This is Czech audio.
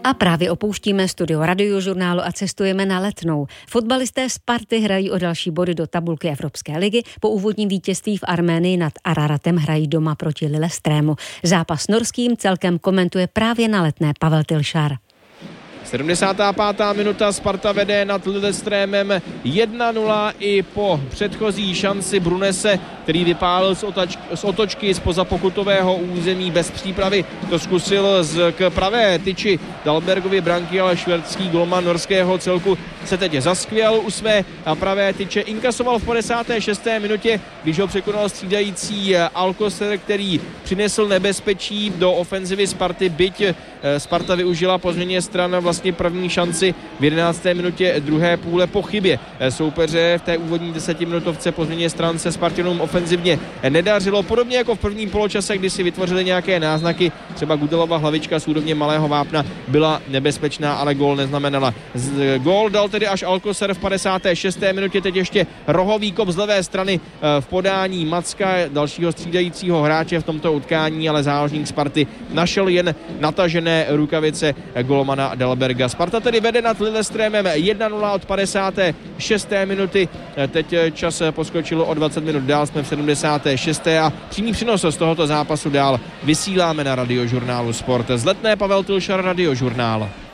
A právě opouštíme studio Radiožurnálu a cestujeme na Letnou. Fotbalisté Sparty hrají o další body do tabulky Evropské ligy. Po úvodním vítězství v Arménii nad Araratem hrají doma proti Lillestrému. Zápas s norským celkem komentuje právě na Letné Pavel Tylšar. 75. minuta, Sparta vede nad Lillestrémem 1-0 i po předchozí šanci Brunese, který vypálil z otočky zpoza pokutového území bez přípravy. To zkusil k pravé tyči Dalbergově branky, ale švédský golman norského celku se teď zaskvěl u své pravé tyče. Inkasoval v 56. minutě, když ho překonal střídající Alcocer, který přinesl nebezpečí do ofenzivy Sparty, byť Sparta využila po změně stran vlastně první šanci v 11. minutě druhé půle po chybě soupeře. V té úvodní 10minutovce po změně stran se Spartanům ofenzivně nedařilo. Podobně jako v prvním poločase, kdy si vytvořili nějaké náznaky, třeba Gudelova hlavička z úrovně malého vápna byla nebezpečná, ale gól neznamenala. Gól dal tedy až Alcocer v 56. minutě, teď ještě rohový kop z levé strany v podání Macka, dalšího střídajícího hráče v tomto utkání, ale záložník Sparty našel jen natažené rukavice golmana Dalberga. Sparta tedy vede nad Lillestrémem 1-0 od 56. minuty. Teď čas poskočil o 20 minut dál, jsme v 76. a přímý přenos z tohoto zápasu dál vysíláme na Radiožurnálu Sport. Z Letné Pavel Tylšar, Radiožurnál.